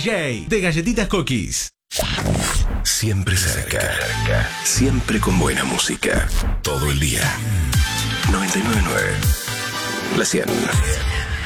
DJ de Galletitas Cookies. Siempre cerca. Siempre con buena música. Todo el día. 99.9. La 100.